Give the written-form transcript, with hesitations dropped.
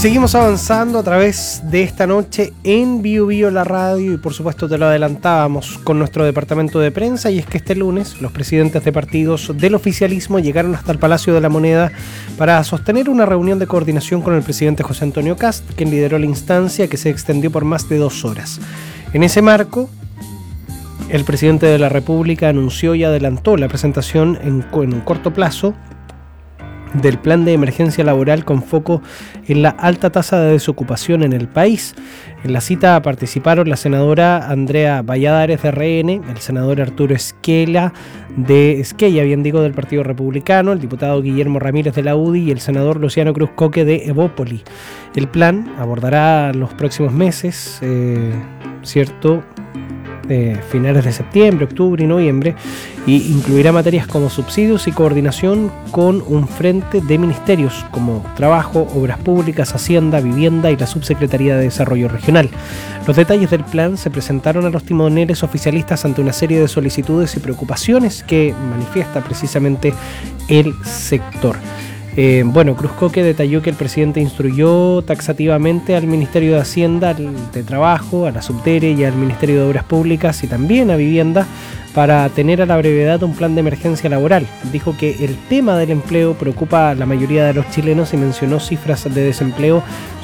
seguimos avanzando a través de esta noche en Bio Bio la radio y por supuesto te lo adelantábamos con nuestro departamento de prensa, y es que este lunes los presidentes de partidos del oficialismo llegaron hasta el Palacio de la Moneda para sostener una reunión de coordinación con el presidente José Antonio Kast, quien lideró la instancia que se extendió por más de 2 horas. En ese marco, el presidente de la República anunció y adelantó la presentación en un corto plazo del plan de emergencia laboral con foco en la alta tasa de desocupación en el país. En la cita participaron la senadora Andrea Valladares de RN, el senador Arturo Esquella del Partido Republicano, el diputado Guillermo Ramírez de la UDI y el senador Luciano Cruz Coque de Evópoli. El plan abordará los próximos meses, finales de septiembre, octubre y noviembre, y incluirá materias como subsidios y coordinación con un frente de ministerios como Trabajo, Obras Públicas, Hacienda, Vivienda y la Subsecretaría de Desarrollo Regional. Los detalles del plan se presentaron a los timoneles oficialistas ante una serie de solicitudes y preocupaciones que manifiesta precisamente el sector. Cruz Coque detalló que el presidente instruyó taxativamente al Ministerio de Hacienda, de Trabajo, a la Subdere y al Ministerio de Obras Públicas y también a Vivienda para tener a la brevedad un plan de emergencia laboral. Dijo que el tema del empleo preocupa a la mayoría de los chilenos y mencionó cifras de desempleo